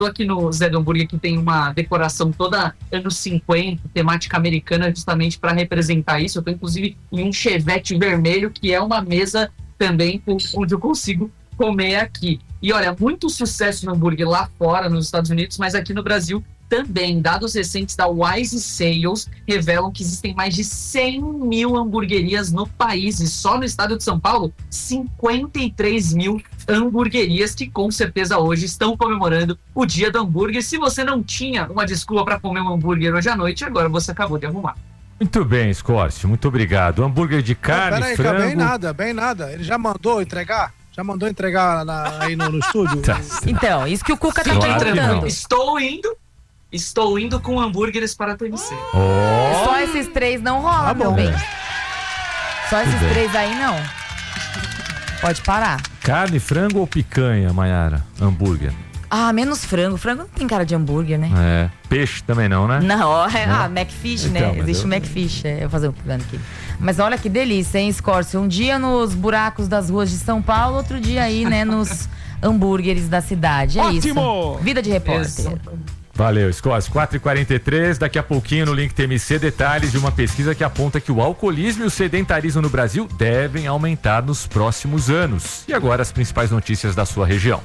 Tô aqui no Zé do Hambúrguer, que tem uma decoração toda anos 50, temática americana, justamente para representar isso. Eu tô, inclusive, em um Chevette vermelho, que é uma mesa também onde eu consigo comer aqui. E olha, muito sucesso no hambúrguer lá fora, nos Estados Unidos, mas aqui no Brasil também. Dados recentes da Wise Sales revelam que existem mais de 100 mil hamburguerias no país, e só no estado de São Paulo, 53 mil hamburguerias que com certeza hoje estão comemorando o dia do hambúrguer. Se você não tinha uma desculpa para comer um hambúrguer hoje à noite, agora você acabou de arrumar. Muito bem, Escórcio, muito obrigado. Hambúrguer de carne, peraí, frango... bem nada. Ele já mandou entregar? Já mandou entregar aí no estúdio? Tá. Então, isso que o Cuca tá perguntando. Estou indo com hambúrgueres para a TMC. Oh. Só esses 3 não rola, meu bem. Só esses 3 aí não. Pode parar. Carne, frango ou picanha, Mayara? Hambúrguer. Ah, menos frango. Frango não tem cara de hambúrguer, né? É. Peixe também não, né? Não, Macfish, então, né? Existe o Macfish. Eu vou fazer um plano aqui. Mas olha que delícia, hein, Escórcio? Um dia nos buracos das ruas de São Paulo, outro dia aí, né, nos hambúrgueres da cidade. É Ótimo! Isso. Vida de repórter. Valeu, Escórcio. 4h43, daqui a pouquinho no Link TMC, detalhes de uma pesquisa que aponta que o alcoolismo e o sedentarismo no Brasil devem aumentar nos próximos anos. E agora as principais notícias da sua região.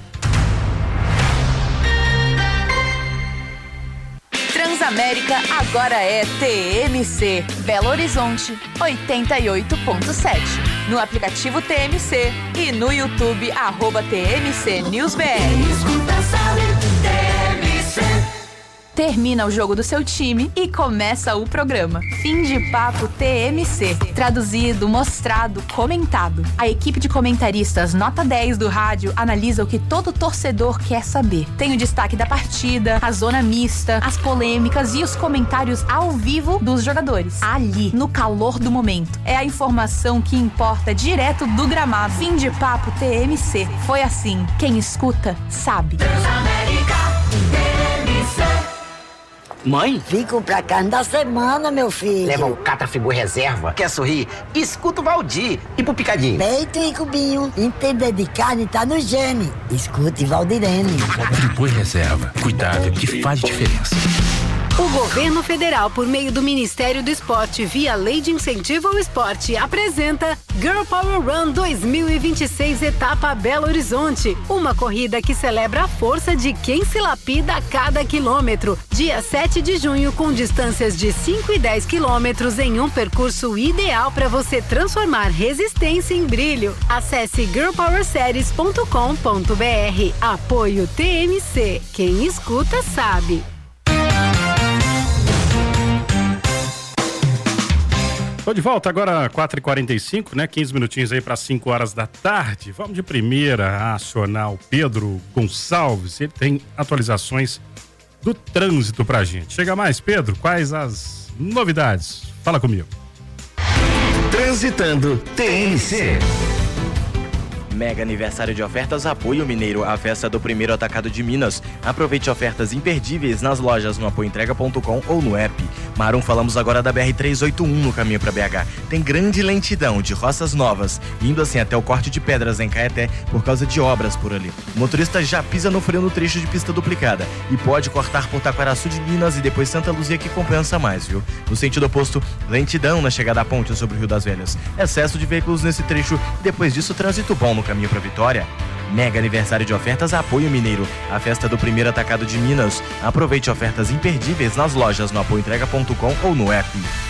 Transamérica agora é TMC. Belo Horizonte 88.7. No aplicativo TMC e no YouTube @TMC NewsBR. Termina o jogo do seu time e começa o programa. Fim de papo TMC. Traduzido, mostrado, comentado. A equipe de comentaristas nota 10 do rádio analisa o que todo torcedor quer saber. Tem o destaque da partida, a zona mista, as polêmicas e os comentários ao vivo dos jogadores. Ali, no calor do momento. É a informação que importa direto do gramado. Fim de papo TMC. Foi assim. Quem escuta, sabe. Transamérica TMC. Mãe? Vim comprar carne da semana, meu filho. Leva o Catafigu Reserva. Quer sorrir? Escuta o Valdir. E pro Picadinho? Peito e cubinho. Entender de carne tá no gene. Escute Valdirene. Friboi Reserva. Cuidado que faz diferença. O governo federal, por meio do Ministério do Esporte, via Lei de Incentivo ao Esporte, apresenta Girl Power Run 2026, etapa Belo Horizonte. Uma corrida que celebra a força de quem se lapida a cada quilômetro. Dia 7 de junho, com distâncias de 5 e 10 quilômetros em um percurso ideal para você transformar resistência em brilho. Acesse girlpowerseries.com.br. Apoio TMC. Quem escuta sabe. Tô de volta agora, 4h45, né? 15 minutinhos aí para 5 horas da tarde. Vamos de primeira a acionar o Pedro Gonçalves. Ele tem atualizações do trânsito pra gente. Chega mais, Pedro, quais as novidades? Fala comigo. Transitando TMC. Mega aniversário de ofertas Apoio Mineiro, a festa do primeiro atacado de Minas. Aproveite ofertas imperdíveis nas lojas no apoioentrega.com ou no app. Marum, falamos agora da BR-381 no caminho para BH. Tem grande lentidão de roças novas, indo assim até o corte de pedras em Caeté por causa de obras por ali. O motorista já pisa no freio no trecho de pista duplicada e pode cortar por Taquaraçu de Minas e depois Santa Luzia, que compensa mais, viu? No sentido oposto, lentidão na chegada à ponte sobre o Rio das Velhas. Excesso de veículos nesse trecho e depois disso trânsito bom no caminho para Vitória. Mega aniversário de ofertas Apoio Mineiro, a festa do primeiro atacado de Minas. Aproveite ofertas imperdíveis nas lojas no apoioentrega.com ou no app.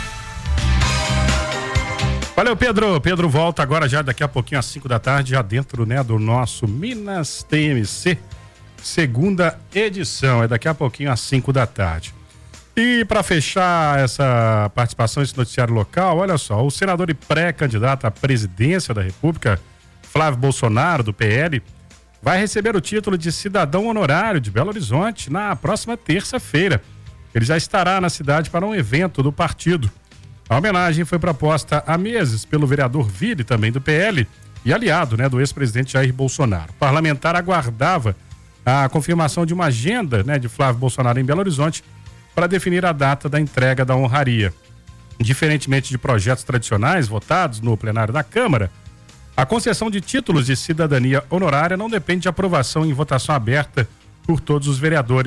Valeu, Pedro. Pedro volta agora já daqui a pouquinho às 5 da tarde, já dentro, né, do nosso Minas TMC, segunda edição. É daqui a pouquinho às 5 da tarde. E para fechar essa participação, esse noticiário local, olha só, o senador e pré-candidato à presidência da República, Flávio Bolsonaro, do PL, vai receber o título de cidadão honorário de Belo Horizonte na próxima terça-feira. Ele já estará na cidade para um evento do partido. A homenagem foi proposta há meses pelo vereador Vire, também do PL, e aliado, né, do ex-presidente Jair Bolsonaro. O parlamentar aguardava a confirmação de uma agenda, né, de Flávio Bolsonaro em Belo Horizonte para definir a data da entrega da honraria. Diferentemente de projetos tradicionais votados no plenário da Câmara, a concessão de títulos de cidadania honorária não depende de aprovação em votação aberta por todos os vereadores